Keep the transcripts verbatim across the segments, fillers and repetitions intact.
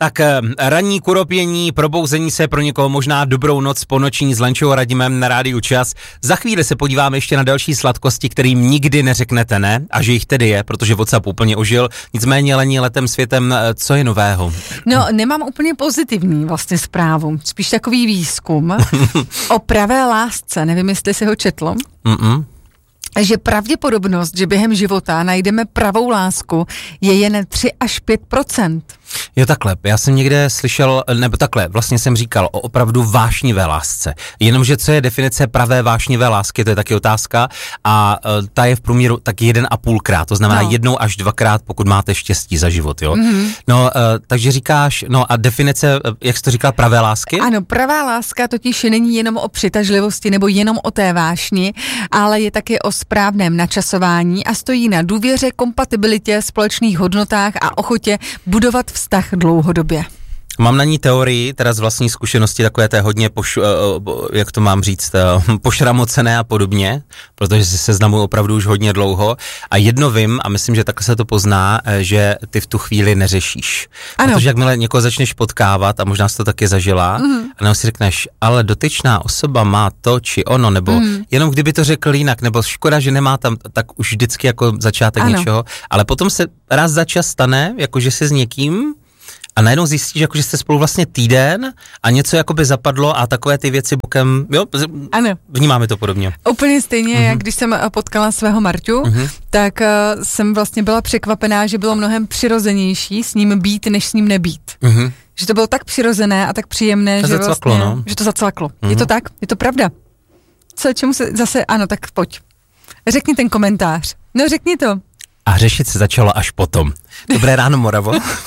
Tak ranní kuropění, probouzení se pro někoho možná dobrou noc po noční s Lenčou a Radimem na rádiu Čas. Za chvíli se podíváme ještě na další sladkosti, kterým nikdy neřeknete ne, a že jich tedy je, protože WhatsApp úplně ožil. Nicméně Lení, letem světem, co je nového? No, nemám úplně pozitivní vlastně zprávu, spíš takový výzkum o pravé lásce, nevím, jestli si ho četl. Mm-mm. Že pravděpodobnost, že během života najdeme pravou lásku, je jen tři až pět procent. Jo, takhle, já jsem někde slyšel, nebo takhle, vlastně jsem říkal o opravdu vášnivé lásce. Jenomže co je definice pravé vášnivé lásky, to je taky otázka, a uh, ta je v průměru tak jeden a půlkrát, to znamená no. jednou až dvakrát, pokud máte štěstí za život, jo. Mm-hmm. No, uh, takže říkáš, no a definice, jak jsi to říkal, pravé lásky? Ano, pravá láska totiž není jenom o přitažlivosti nebo jenom o té vášni, ale je taky o správném načasování a stojí na důvěře, kompatibilitě, společných hodnotách a ochotě budovat vztah dlouhodobě. Mám na ní teorii, teda z vlastní zkušenosti, takové té hodně, poš, jak to mám říct, pošramocené a podobně, protože se seznamuji opravdu už hodně dlouho a jedno vím, a myslím, že takhle se to pozná, že ty v tu chvíli neřešíš. Ano. Protože jakmile někoho začneš potkávat, a možná jsi to taky zažila, mm. a nebo si řekneš, ale dotyčná osoba má to či ono, nebo mm. jenom kdyby to řekl jinak, nebo škoda, že nemá tam, tak už vždycky jako začátek ano. něčeho, ale potom se raz za čas stane, jako že si s někým a najednou zjistíš, jako, že jste spolu vlastně týden a něco jakoby zapadlo a takové ty věci bokem, jo, ano. Vnímáme to podobně. Úplně stejně, uh-huh. jak když jsem potkala svého Marťu, uh-huh. tak uh, jsem vlastně byla překvapená, že bylo mnohem přirozenější s ním být, než s ním nebýt. Uh-huh. Že to bylo tak přirozené a tak příjemné, to že zacvaklo, vlastně, no. že to zacvaklo. Uh-huh. Je to tak? Je to pravda? Co, čemu se zase, ano, tak pojď. Řekni ten komentář. No, řekni to. A řešit se začalo až potom. Dobré ráno, Moravo.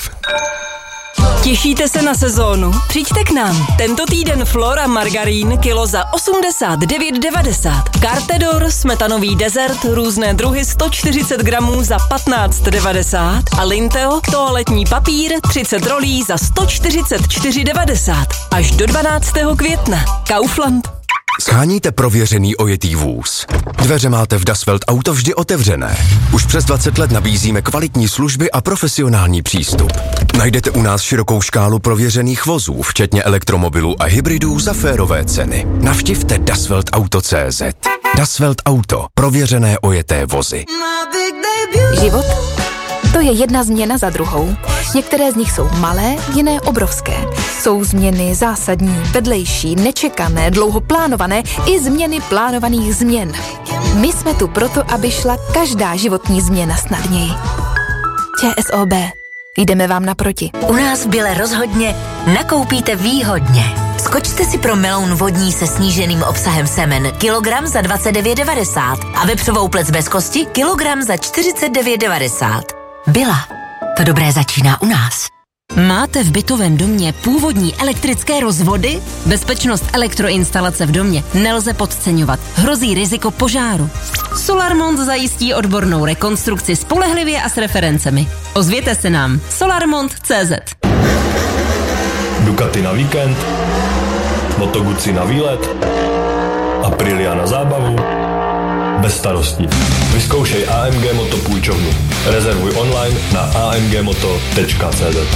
Těšíte se na sezónu? Přijďte k nám. Tento týden Flora margarín kilo za osmdesát devět devadesát. Cartedor, smetanový dezert, různé druhy sto čtyřicet gramů za patnáct devadesát. A Linteo, toaletní papír, třicet rolí za sto čtyřicet čtyři devadesát. Až do dvanáctého května. Kaufland. Sháníte prověřený ojetý vůz. Dveře máte v Dasvelt Auto vždy otevřené. Už přes dvacet let nabízíme kvalitní služby a profesionální přístup. Najdete u nás širokou škálu prověřených vozů, včetně elektromobilů a hybridů za férové ceny. Navštivte dasvelt auto tečka cé zet. Dasvelt Auto. Prověřené ojeté vozy. Život? To je jedna změna za druhou. Některé z nich jsou malé, jiné obrovské. Jsou změny zásadní, vedlejší, nečekané, dlouho plánované i změny plánovaných změn. My jsme tu proto, aby šla každá životní změna snadněji. ČSOB. Jdeme vám naproti. U nás v Bile rozhodně nakoupíte výhodně. Skočte si pro meloun vodní se sníženým obsahem semen kilogram za dvacet devět devadesát a vepřovou plec bez kosti kilogram za čtyřicet devět devadesát. Bila. To dobré začíná u nás. Máte v bytovém domě původní elektrické rozvody? Bezpečnost elektroinstalace v domě nelze podceňovat. Hrozí riziko požáru. Solarmont zajistí odbornou rekonstrukci spolehlivě a s referencemi. Ozvěte se nám. solarmont tečka cé zet. Ducati na víkend, Moto Guzzi na výlet, Aprilia na zábavu. Bez starostí. Vyzkoušej á em gé Moto půjčovnu. Rezervuj online na a m g moto tečka cé zet.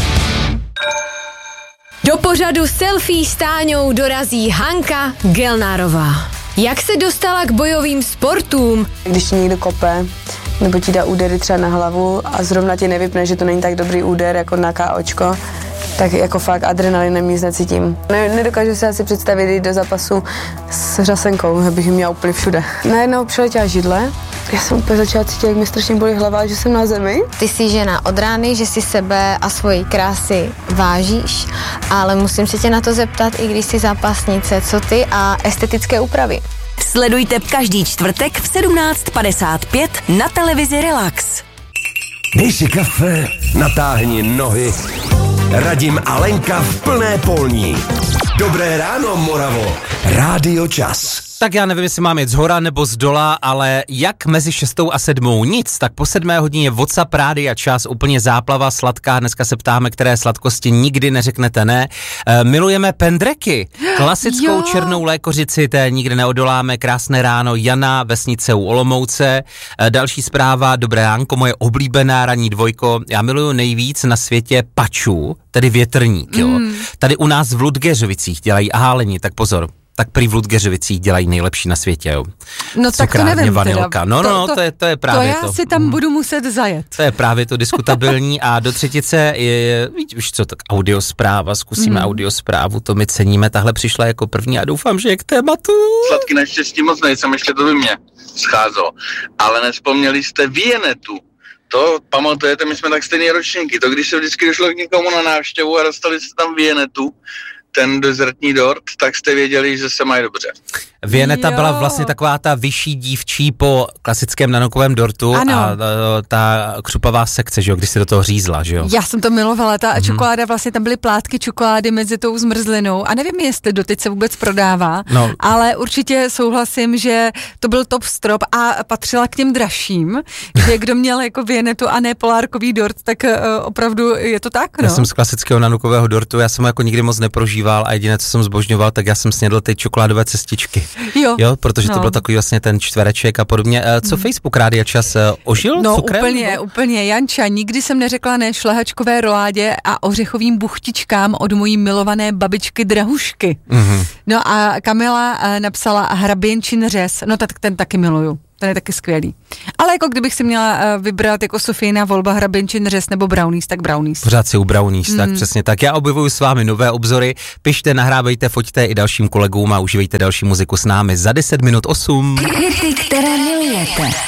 Do pořadu Selfie s Táňou dorazí Hanka Gelnárová. Jak se dostala k bojovým sportům? Když ti někdo kope, nebo ti dá údery třeba na hlavu a zrovna ti nevypne, že to není tak dobrý úder jako na káočko, tak jako fakt adrenalinem nic necítím. Ne, nedokážu si asi představit jít do zápasu s řasenkou, abych ji měla úplně všude. Najednou přiletěla židle, já jsem úplně začala cítit, jak mi strašně bolí hlava, že jsem na zemi. Ty jsi žena od rány, že si sebe a svoji krásy vážíš, ale musím se tě na to zeptat, i když jsi zápasnice, co ty a estetické úpravy. Sledujte každý čtvrtek v sedmnáct padesát pět na televizi Relax. Dej si kafe, natáhni nohy. Radim a Lenka v plné polní. Dobré ráno, Moravo. Rádio Čas. Tak já nevím, jestli mám jet z hora nebo z dola, ale jak mezi šestou a sedmou nic, tak po sedmé hodině WhatsApp, rádi a čas, úplně záplava sladká. Dneska se ptáme, které sladkosti nikdy neřeknete ne. E, milujeme pendreky, klasickou jo. černou lékořici, té nikdy neodoláme. Krásné ráno, Jana, vesnice u Olomouce. E, další zpráva, dobré ránko, moje oblíbená ranní dvojko. Já miluju nejvíc na světě pačů, tedy větrník, jo. Mm. Tady u nás v Ludgeřovicích dělají hálení, tak pozor. Tak prý v Ludgeřovicích dělají nejlepší na světě, jo. No tak to nevím vanilka. teda. No, no, to, to, to, je, to je právě to. To já si tam budu muset zajet. To je právě to diskutabilní a do třetice je, víš co, tak audiospráva, zkusíme mm. audiosprávu, to my ceníme, tahle přišla jako první a doufám, že je k tématu. Sladky naštěstí moc nejsem, ještě to by mě scházelo. Ale nevzpomněli jste Vienetu. To pamatujete, my jsme tak stejný ročníky. To když se vždycky došlo k někomu na návštěvu a dostali se tam Vienetu, ten dezertní dort, tak jste věděli, že se mají dobře. Vieneta byla vlastně taková ta vyšší dívčí po klasickém nanokovém dortu ano. a ta křupavá sekce, že jo, když si do toho řízla, že jo. Já jsem to milovala, ta mm. čokoláda, vlastně tam byly plátky čokolády mezi tou zmrzlinou a nevím, jestli doteď se vůbec prodává, no. ale určitě souhlasím, že to byl top strop a patřila k těm dražším, že kdo měl jako Vienetu a ne polárkový dort, tak uh, opravdu je to tak, no. Já jsem z klasického nanokového dortu, já jsem jako nikdy moc neprožíval a jediné, co jsem zbožňoval, tak já jsem snědl ty čokoládové cestičky. Jo, jo, protože no. to byl takový vlastně ten čtvereček a podobně. Co hmm. Facebook Rádia Čas ožil no, cukrem? úplně, no? úplně. Janča, nikdy jsem neřekla ne šlehačkové roládě a ořechovým buchtičkám od mojí milované babičky Drahušky. Mm-hmm. No a Kamila napsala hraběnčin řez, no tak ten taky miluju. Ten je taky skvělý. Ale jako kdybych si měla vybrat jako Sofína volba hraběnčin řez nebo brownies, tak brownies. Pořád si u brownies, mm. tak přesně tak. Já objevuju s vámi nové obzory. Pište, nahrávejte, foťte i dalším kolegům a užívejte další muziku s námi za deset minut osm. Hity, které milujete.